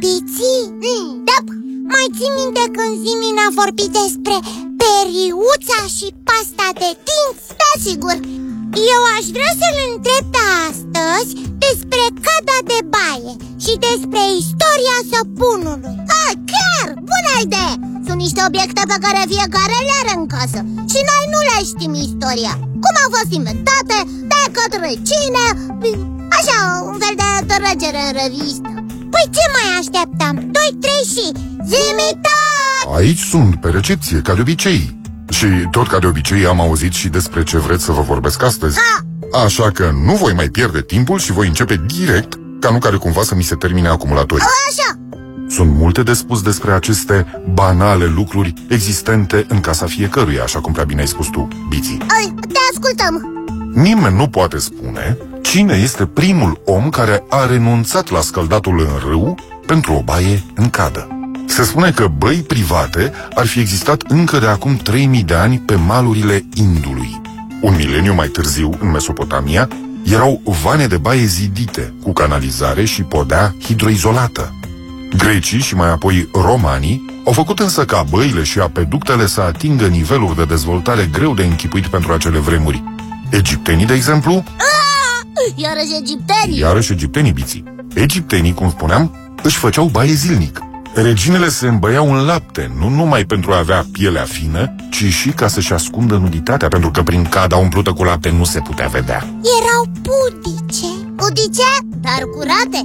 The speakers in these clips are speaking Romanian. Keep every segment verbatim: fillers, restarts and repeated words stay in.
Biții? Mm, da. Mai ții minte când Zimi ne-a vorbit despre periuța și pasta de dinți? Da, sigur. Eu aș vrea să-l întreb pe astăzi despre cada de baie și despre istoria săpunului. Ah, chiar! Bună idee! Sunt niște obiecte pe care fiecare le are în casă și noi nu le știm istoria. Cum au fost inventate, de către cine, așa, un fel de trecere în revistă. Păi ce mai așteptăm? Doi, trei și... Zimitar! Aici sunt, pe recepție, ca de obicei. Și tot ca de obicei am auzit și despre ce vreți să vă vorbesc astăzi. Ha! Așa că nu voi mai pierde timpul și voi începe direct, ca nu care cumva să mi se termine acumulatorii. Așa! Sunt multe de spus despre aceste banale lucruri existente în casa fiecăruia, așa cum prea bine ai spus tu, Biții. Ai, te ascultăm! Nimeni nu poate spune cine este primul om care a renunțat la scăldatul în râu pentru o baie în cadă. Se spune că băi private ar fi existat încă de acum trei mii de ani pe malurile Indului. Un mileniu mai târziu, în Mesopotamia, erau vane de baie zidite, cu canalizare și podea hidroizolată. Grecii și mai apoi romanii au făcut însă ca băile și apeductele să atingă niveluri de dezvoltare greu de închipuit pentru acele vremuri. Egiptenii, de exemplu... Iarăși egiptenii! Iarăși egiptenii, Biții. Egiptenii, cum spuneam, își făceau baie zilnic. Reginele se îmbăiau în lapte, nu numai pentru a avea pielea fină, ci și ca să-și ascundă nuditatea, pentru că prin cada umplută cu lapte nu se putea vedea. Erau pudice. Pudice, dar curate.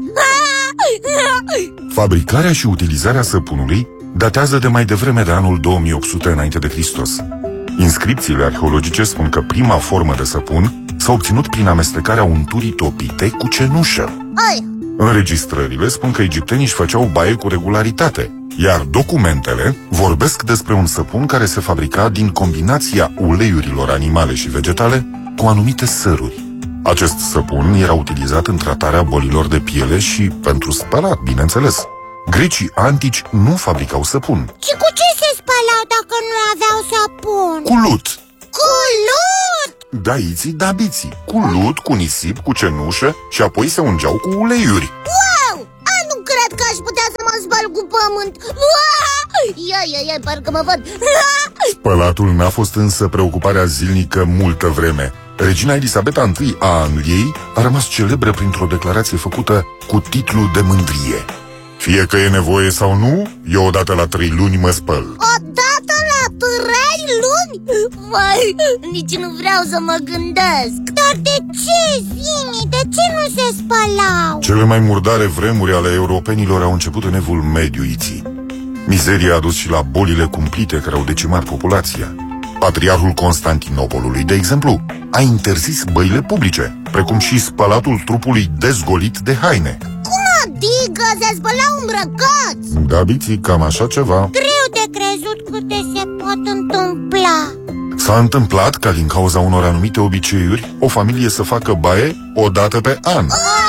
Fabricarea și utilizarea săpunului datează de mai devreme de anul două mii opt sute înainte de Hristos. Inscripțiile arheologice spun că prima formă de săpun s-a obținut prin amestecarea unturii topite cu cenușă. Ai. Înregistrările spun că egiptenii își făceau baie cu regularitate, iar documentele vorbesc despre un săpun care se fabrica din combinația uleiurilor animale și vegetale cu anumite săruri. Acest săpun era utilizat în tratarea bolilor de piele și pentru spălat, bineînțeles. Grecii antici nu fabricau săpun. Și cu ce se spălau dacă nu aveau săpun? Cu lut. Cu lut? Da, Iții, da, Biții. Cu lut, cu nisip, cu cenușă și apoi se ungeau cu uleiuri. Wow! A, nu cred că aș putea să mă spăl cu pământ. Ia, ia, ia, parcă mă văd. Spălatul n-a fost însă preocuparea zilnică multă vreme. Regina Elisabeta întâi a Angliei a rămas celebră printr-o declarație făcută cu titlu de mândrie. Fie că e nevoie sau nu, eu odată la trei luni mă spăl. Odată la trei luni? Vai, nici nu vreau să mă gândesc. Dar de ce, Zimi? De ce nu se spălau? Cele mai murdare vremuri ale europenilor au început în evul mediu, Iții. Mizeria a dus și la bolile cumplite care au decimat populația. Patriarhul Constantinopolului, de exemplu, a interzis băile publice, precum și spălatul trupului dezgolit de haine. Cum adică se spălau îmbrăcați? Da, Biții, cam așa ceva. Greu de crezut câte se pot întâmpla. S-a întâmplat ca din cauza unor anumite obiceiuri o familie să facă baie o dată pe an.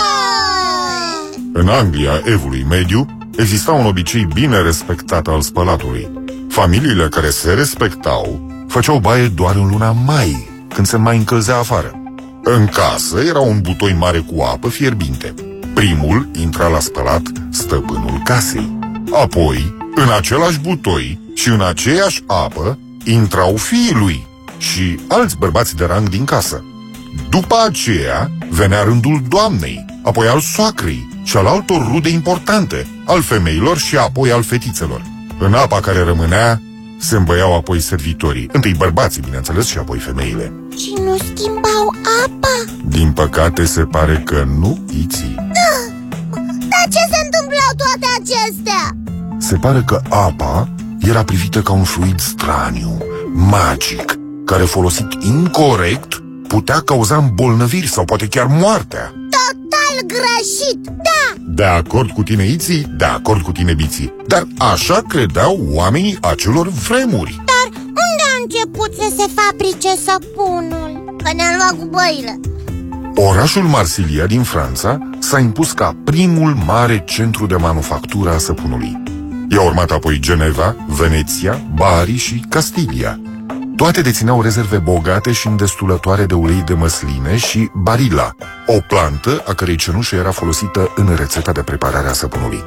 În Anglia evului mediu exista un obicei bine respectat al spălatului. Familiile care se respectau făceau baie doar în luna mai, când se mai încălzea afară. În casă era un butoi mare cu apă fierbinte. Primul intra la spălat stăpânul casei. Apoi, în același butoi și în aceeași apă, intrau fiii lui și alți bărbați de rang din casă. După aceea, venea rândul doamnei, apoi al soacrei și al altor rude importante, al femeilor și apoi al fetițelor. În apa care rămânea, se îmbăiau apoi servitorii, întâi bărbații, bineînțeles, și apoi femeile. Și nu schimbau apa? Din păcate, se pare că nu, Iții. Da. Dar ce se întâmplau toate acestea? Se pare că apa era privită ca un fluid straniu, magic, care folosit incorect putea cauza îmbolnăviri sau poate chiar moartea. Total greșit, da! De acord cu tine, Iții, de acord cu tine, Biții. Dar așa credeau oamenii acelor vremuri. Dar unde a început să se fabrice săpunul? Că ne-am luat cu băile. Orașul Marsilia din Franța s-a impus ca primul mare centru de manufactură a săpunului. I-a urmat apoi Geneva, Veneția, Bari și Castilia. Toate dețineau rezerve bogate și îndestulătoare de ulei de măsline și barila, o plantă a cărei cenușă era folosită în rețeta de preparare a săpunului.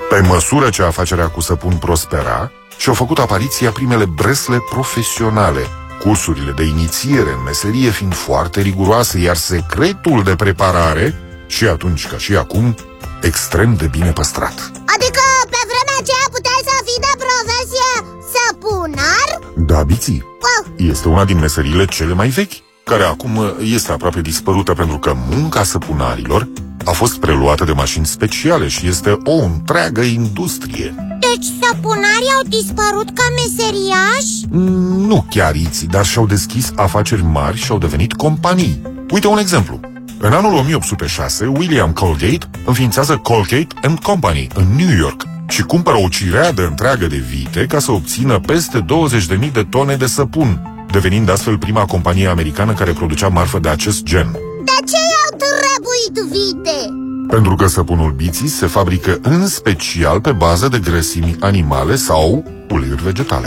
Pe măsură ce afacerea cu săpun prospera, și-au făcut apariția primele bresle profesionale, cursurile de inițiere în meserie fiind foarte riguroase, iar secretul de preparare, și atunci ca și acum, extrem de bine păstrat. Adică pe vremea aceea puteai să fii de profesie săpunar? Da, Biții. Wow. Este una din meseriile cele mai vechi, care acum este aproape dispărută pentru că munca săpunarilor a fost preluată de mașini speciale și este o întreagă industrie. Deci săpunarii au dispărut ca meseriași? Nu chiar Iții, dar și-au deschis afaceri mari și au devenit companii. Uite un exemplu. În anul o mie opt sute șase, William Colgate înființează Colgate and Company în New York și cumpără o cireadă întreagă de vite ca să obțină peste douăzeci de mii de tone de săpun, devenind astfel prima companie americană care producea marfă de acest gen. De ce i-au trebuit vite? Pentru că săpunul Biții se fabrică în special pe bază de grăsimi animale sau uleiuri vegetale.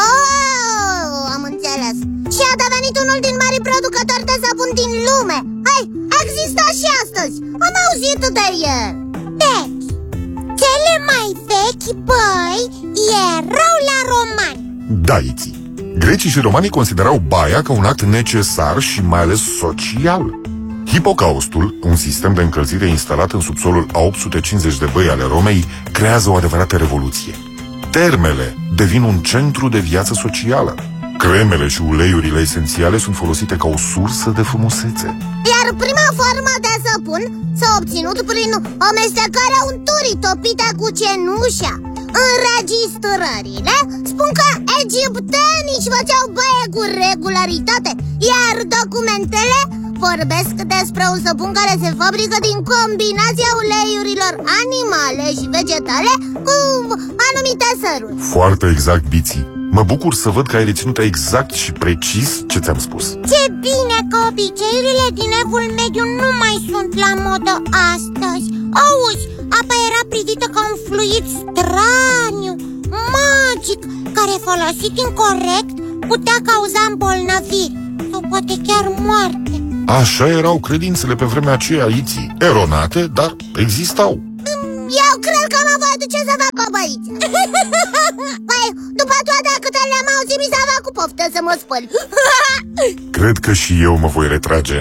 Oh, am înțeles. Și a devenit unul din mari producători de săpun din lume. Hai, există și astăzi. Am auzit de el. Deci, cele mai vechi băi erau la romani. Da, Iții. Grecii și romanii considerau baia ca un act necesar și mai ales social. Hipocaustul, un sistem de încălzire instalat în subsolul a opt sute cincizeci de băi ale Romei, creează o adevărată revoluție. Termele devin un centru de viață socială. Cremele și uleiurile esențiale sunt folosite ca o sursă de frumusețe. Iar prima formă de săpun s-a obținut prin amestecarea unturii topite cu cenușa. Înregistrările spun că egiptenii își făceau baie cu regularitate, iar documentele vorbesc despre un săpun care se fabrică din combinația uleiurilor animale și vegetale cu anumite săruri. Foarte exact, Biții. Mă bucur să văd că ai reținut exact și precis ce ți-am spus. Ce bine că obiceiurile din Evul Mediu nu mai sunt la modă astăzi. Auzi, apa era privită ca un fluid straniu, magic, care folosit incorect putea cauza îmbolnăviri sau poate chiar moarte. Așa erau credințele pe vremea aceea, Iții. Eronate, dar existau. Eu cred că mă voi duce să fac o băiță. Păi, după toate câte le-am auzit, mi s-a făcut poftă să mă spăl. Cred că și eu mă voi retrage.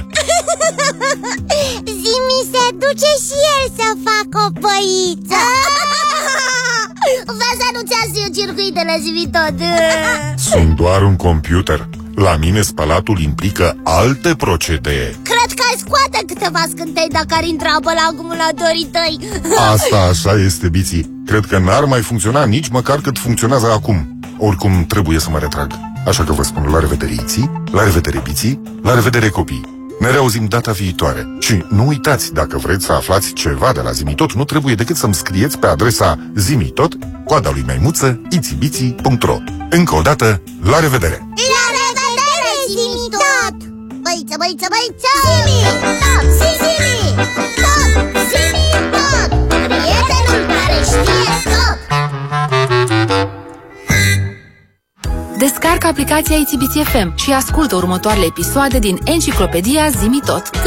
Zimi se duce și el să facă o băiță. Vezi să nu ți-ați circuitele, Zimi tot. Sunt doar un computer. La mine spălatul implică alte procedee. Cred că ai scoate câteva scântei dacă ar intra pe la acumulatorii tăi. Asta așa este, Biții. Cred că n-ar mai funcționa nici măcar cât funcționează acum. Oricum trebuie să mă retrag. Așa că vă spun la revedere, Iții, la revedere, Biții, la revedere, copii. Ne reauzim data viitoare. Și nu uitați, dacă vreți să aflați ceva de la Zimitot, nu trebuie decât să-mi scrieți pe adresa zimitot, coada lui maimuță, itibiții punct ro. Încă o dată, la revedere! La revedere, Zimitot! Băiță, băiță, băiță! Zimitot! Zimitot! Zimitot! Prietenul care știe tot! Descarcă aplicația I T B C F M și ascultă următoarele episoade din Enciclopedia Zimitot.